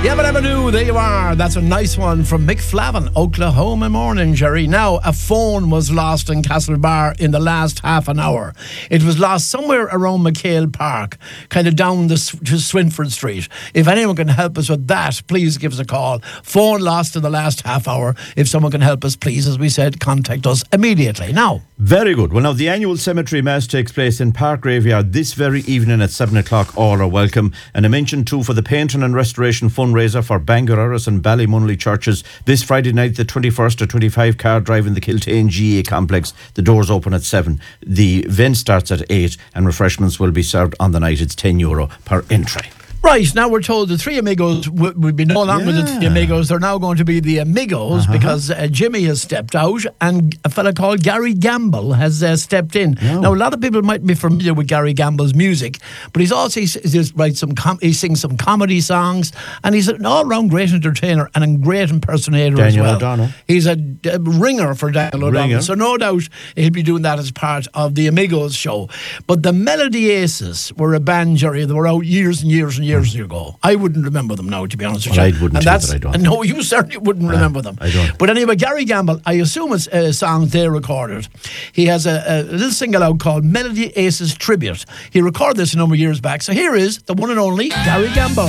Yeah, but I do. There you are. That's a nice one from Mick Flavin, Oklahoma morning, Jerry. Now, a phone was lost in Castlebar in the last half an hour. It was lost somewhere around McHale Park, kind of down to Swinford Street. If anyone can help us with that, please give us a call. Phone lost in the last half hour. If someone can help us, please, as we said, contact us immediately. Now. Very good. Well, now, the annual cemetery mass takes place in Park Graveyard this very evening at 7 o'clock. All are welcome. And I mentioned too, for the Painting and Restoration fundraiser for Bangor Erris and Ballymunley churches this Friday night, the 21st to 25 car drive in the Kiltane GA complex. The doors open at 7. The event starts at 8 and refreshments will be served on the night. It's €10 per entry. Right, now we're told the Three Amigos would be no longer the Three Amigos. They're now going to be the Amigos because Jimmy has stepped out and a fella called Gary Gamble has stepped in. Oh. Now, a lot of people might be familiar with Gary Gamble's music, but he sings some comedy songs, and he's an all-round great entertainer and a great impersonator Daniel as well. O'Donnell. He's a ringer for Daniel O'Donnell, so no doubt he'll be doing that as part of the Amigos show. But the Melody Aces were a band, Jerry, that were out years and years and years ago. I wouldn't remember them now, to be honest with you. I wouldn't either, I don't. No, you certainly wouldn't remember them. I don't. But anyway, Gary Gamble, I assume it's songs they recorded. He has a little single out called Melody Aces Tribute. He recorded this a number of years back. So here is the one and only Gary Gamble.